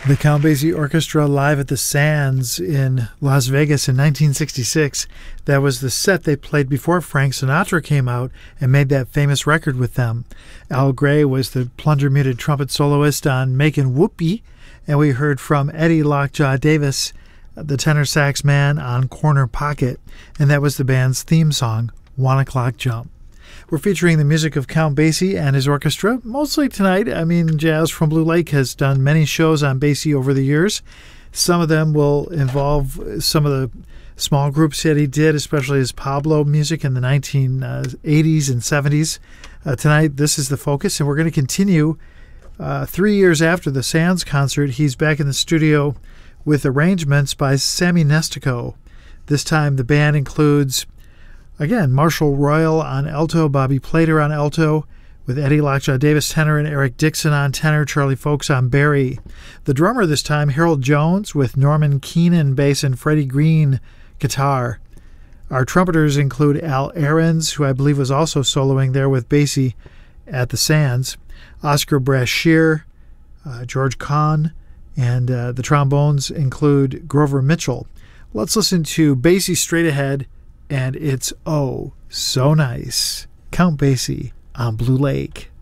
The Count Basie Orchestra live at the Sands in Las Vegas in 1966. That was the set they played before Frank Sinatra came out and made that famous record with them. Al Gray was the plunger-muted trumpet soloist on Makin' Whoopee, and we heard from Eddie Lockjaw Davis, the tenor sax man, on Corner Pocket, and that was the band's theme song, 1 O'Clock Jump. We're featuring the music of Count Basie and his orchestra, mostly tonight. Jazz from Blue Lake has done many shows on Basie over the years. Some of them will involve some of the small groups that he did, especially his Pablo music in the 1980s and 70s. Tonight, this is the focus, and we're going to continue. 3 years after the Sands concert, he's back in the studio with arrangements by Sammy Nestico. This time, the band includes, again, Marshall Royal on alto, Bobby Plater on alto, with Eddie Lockjaw Davis tenor and Eric Dixon on tenor, Charlie Folks on bari. The drummer this time, Harold Jones, with Norman Keenan bass and Freddie Green guitar. Our trumpeters include Al Ahrens, who I believe was also soloing there with Basie at the Sands, Oscar Brashear, George Kahn, and the trombones include Grover Mitchell. Let's listen to Basie Straight Ahead, and it's oh so nice. Count Basie on Blue Lake.